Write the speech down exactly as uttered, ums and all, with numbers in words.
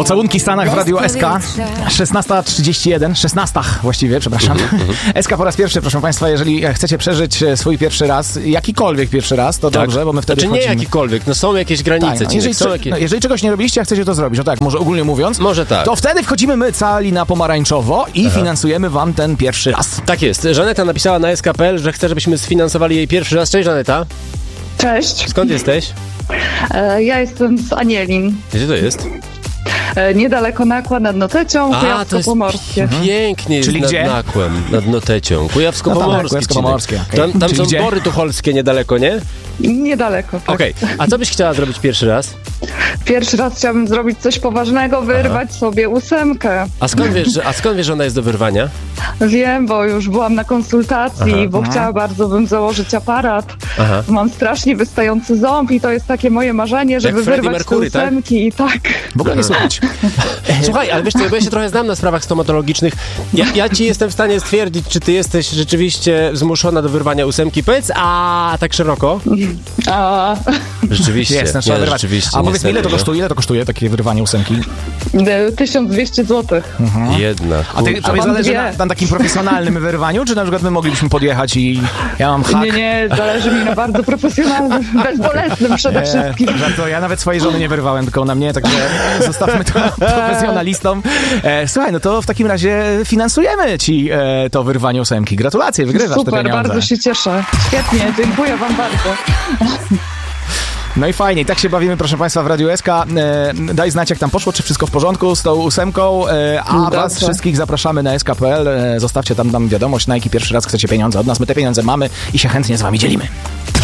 Pocałunki w Stanach w Radiu S K. szesnasta trzydzieści jeden, szesnasta właściwie, przepraszam. S K po raz pierwszy, proszę Państwa, jeżeli chcecie przeżyć swój pierwszy raz, jakikolwiek pierwszy raz, to tak. Dobrze, bo my wtedy znaczy nie wchodzimy. jakikolwiek, no są jakieś granice. Tak, no, jeżeli, są jakieś... no, jeżeli czegoś nie robiliście, a chcecie to zrobić, no tak, może ogólnie mówiąc, może tak. to wtedy wchodzimy my cali na pomarańczowo i Aha. finansujemy wam ten pierwszy raz. Tak jest. Żaneta napisała na S K kropka P L, że chce, żebyśmy sfinansowali jej pierwszy raz. Cześć, Żaneta. Cześć. Skąd jesteś? E, ja jestem z Anielin. Gdzie to jest? E, niedaleko Nakła nad Notecią, Kujawsko-Pomorskie. Mhm. Pięknie jest. Czyli nad gdzie? Nakłem, nad Notecią. Kujawsko-Pomorskie. No Kujawsko-Pomorskie. Okay. Tam, tam są gdzie? bory tucholskie niedaleko, nie? Niedaleko, tak. Okej, okay. A co byś chciała zrobić pierwszy raz? Pierwszy raz chciałabym zrobić coś poważnego, wyrwać Aha. sobie ósemkę. A skąd wiesz, że, a skąd wiesz, że ona jest do wyrwania? Wiem, bo już byłam na konsultacji, Aha. bo Aha. chciała bardzo bym założyć aparat. Aha. Mam strasznie wystający ząb i to jest takie moje marzenie, żeby wyrwać Mercury, te ósemki tak? i tak. W ogóle nie słychać. Słuchaj, ale wiesz co, bo ja się trochę znam na sprawach stomatologicznych. Ja, ja ci jestem w stanie stwierdzić, czy ty jesteś rzeczywiście zmuszona do wyrwania ósemki. Powiedz, a tak szeroko? A. Rzeczywiście. Jestem, trzeba wyrwać. A powiedz mi, ile to kosztuje? Ile to kosztuje takie wyrwanie ósemki? tysiąc dwieście złotych. Mhm. Jedna. A ty, tobie zależy na, na takim profesjonalnym wyrwaniu, czy na przykład my moglibyśmy podjechać i ja mam hak? Nie, nie, zależy mi na bardzo profesjonalnym, bezbolesnym przede wszystkim. E, żarto, ja nawet swojej żony nie wyrwałem, tylko na mnie, także zostawmy to profesjonalistom. E, słuchaj, no to w takim razie finansujemy ci e, to wyrwanie ósemki. Gratulacje, wygrywasz Super, te pieniądze. bardzo się cieszę. Świetnie, dziękuję wam bardzo. No i fajnie, i tak się bawimy, proszę Państwa, w Radiu S K. E, daj znać, jak tam poszło, czy wszystko w porządku z tą ósemką, e, a Dobrze. Was wszystkich zapraszamy na S K kropka P L. E, zostawcie tam nam wiadomość, na jaki pierwszy raz chcecie pieniądze od nas. My te pieniądze mamy i się chętnie z Wami dzielimy.